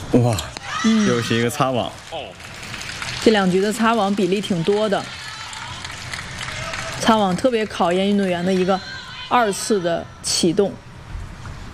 哇，又是一个擦网。 这2局的擦网比例挺多的，擦网特别考验运动员的一个2次的启动。